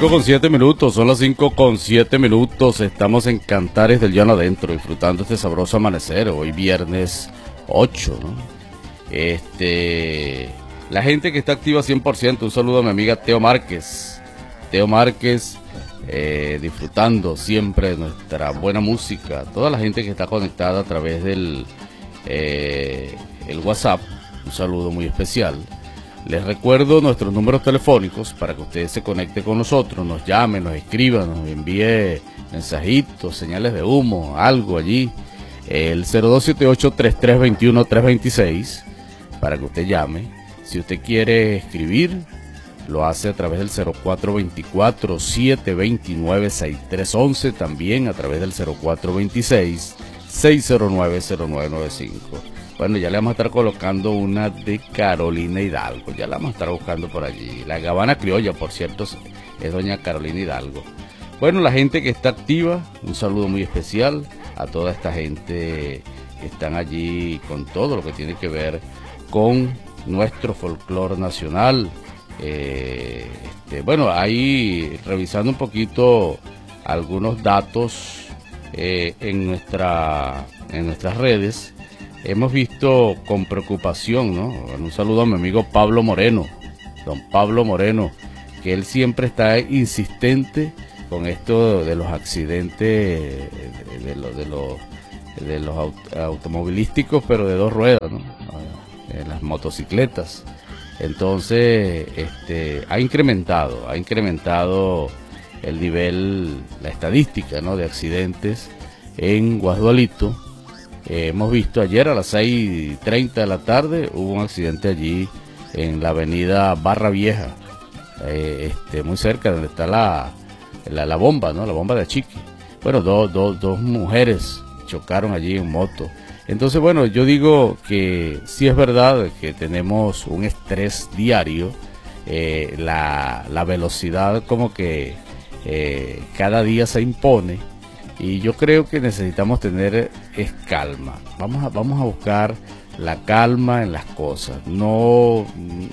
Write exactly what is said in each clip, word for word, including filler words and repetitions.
cinco con siete minutos, son las cinco con siete minutos, estamos en Cantares del Llano Adentro, disfrutando este sabroso amanecer, hoy viernes ocho, ¿no? Este, la gente que está activa cien por ciento, un saludo a mi amiga Teo Márquez, Teo Márquez, eh, disfrutando siempre de nuestra buena música, toda la gente que está conectada a través del eh, el WhatsApp, un saludo muy especial. Les recuerdo nuestros números telefónicos para que ustedes se conecten con nosotros, nos llamen, nos escriban, nos envíe mensajitos, señales de humo, algo allí. El cero dos siete ocho, tres tres dos uno, tres dos seis para que usted llame. Si usted quiere escribir, lo hace a través del cero cuatro dos cuatro, siete dos nueve, seis tres uno uno, también a través del cero cuatro dos seis, seis cero nueve, cero nueve nueve cinco. Bueno, ya le vamos a estar colocando una de Carolina Hidalgo, ya la vamos a estar buscando por allí. La Gabana Criolla, por cierto, es doña Carolina Hidalgo. Bueno, la gente que está activa, un saludo muy especial a toda esta gente que están allí con todo lo que tiene que ver con nuestro folclore nacional. Eh, este, bueno, ahí revisando un poquito algunos datos eh, en, nuestra, en nuestras redes. Hemos visto con preocupación, ¿no? Un saludo a mi amigo Pablo Moreno, don Pablo Moreno, que él siempre está insistente con esto de los accidentes, de, de, los, de, los, de los aut automovilísticos, pero de dos ruedas, ¿no? En las motocicletas. Entonces, este, ha incrementado, ha incrementado el nivel, la estadística, ¿no? De accidentes en Guasdualito. Eh, hemos visto ayer a las seis y treinta de la tarde hubo un accidente allí en la avenida Barra Vieja, eh, este, muy cerca donde está la, la, la bomba, ¿no? La bomba de Chiqui. Bueno, dos, dos, dos mujeres chocaron allí en moto. Entonces, bueno, yo digo que sí es verdad que tenemos un estrés diario, eh, la, la velocidad como que eh, cada día se impone. Y yo creo que necesitamos tener es calma. Vamos a, vamos a buscar la calma en las cosas. No,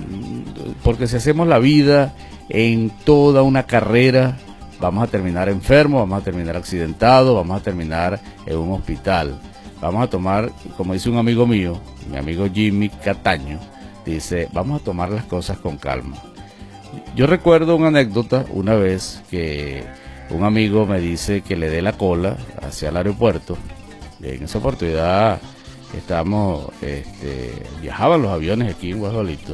porque si hacemos la vida en toda una carrera, vamos a terminar enfermos, vamos a terminar accidentados, vamos a terminar en un hospital. Vamos a tomar, como dice un amigo mío, mi amigo Jimmy Cataño, dice, vamos a tomar las cosas con calma. Yo recuerdo una anécdota una vez que un amigo me dice que le dé la cola hacia el aeropuerto. En esa oportunidad estábamos, este, viajaban los aviones aquí en Guasdualito.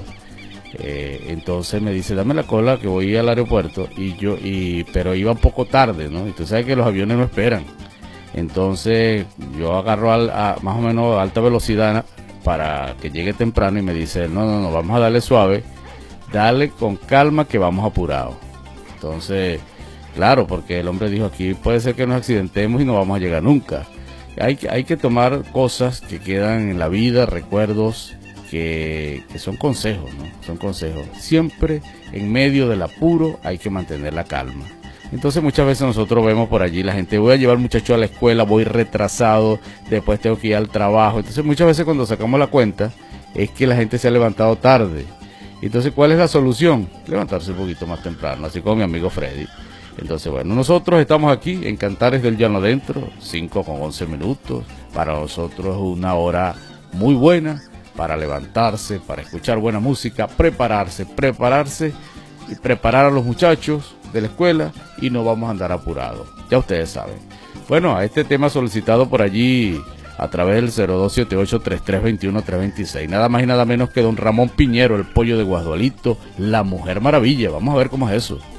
Eh, entonces me dice, dame la cola que voy al aeropuerto. Y yo, y, pero iba un poco tarde, ¿no? Y tú sabes que los aviones no esperan. Entonces yo agarro al, a, más o menos a alta velocidad para que llegue temprano y me dice, no, no, no, vamos a darle suave, dale con calma que vamos apurados. Entonces, claro, porque el hombre dijo, aquí puede ser que nos accidentemos y no vamos a llegar nunca. Hay, hay que tomar cosas que quedan en la vida, recuerdos que, que son consejos, ¿no? Son consejos. Siempre en medio del apuro hay que mantener la calma. Entonces muchas veces nosotros vemos por allí la gente, voy a llevar al muchacho a la escuela, voy retrasado, después tengo que ir al trabajo. Entonces muchas veces cuando sacamos la cuenta es que la gente se ha levantado tarde. Entonces, ¿cuál es la solución? Levantarse un poquito más temprano, así como mi amigo Freddy. Entonces, bueno, nosotros estamos aquí en Cantares del Llano Adentro, cinco con once minutos. Para nosotros es una hora muy buena para levantarse, para escuchar buena música, prepararse, prepararse y preparar a los muchachos de la escuela y no vamos a andar apurados. Ya ustedes saben. Bueno, a este tema solicitado por allí a través del cero dos siete ocho, tres tres dos uno, tres dos seis. Nada más y nada menos que don Ramón Piñero, el pollo de Guasdualito, la Mujer Maravilla. Vamos a ver cómo es eso.